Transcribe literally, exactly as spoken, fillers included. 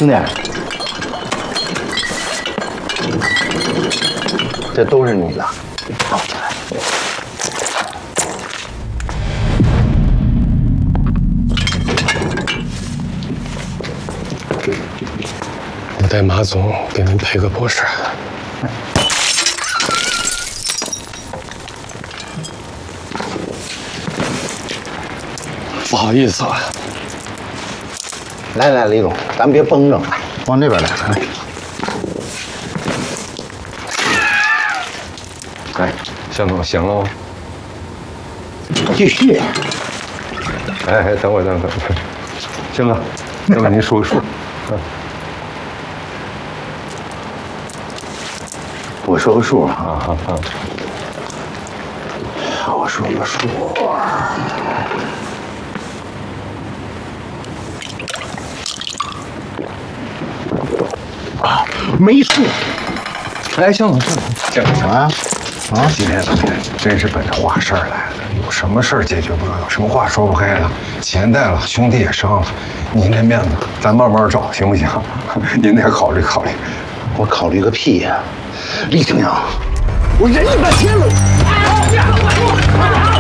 兄弟，这都是你的。好， 我带马总给您赔个不是。不好意思了。 来来，李总，咱别绷着，来，往这边来，来。 哎，向总行了吗？ 继续。 哎哎，等会儿，等会儿，行了，要不您说个数？嗯。 我说个数啊啊啊啊！ 我说个数。啊，没数。 哎，向总，向总，向总啊啊！ 今天怎么真是奔着话事儿来了？有什么事儿解决不了？有什么话说不开的？钱带了，兄弟也伤了，您这面子咱慢慢找，行不行？您得考虑考虑。 我考虑个屁呀！李青阳，我忍你半天了。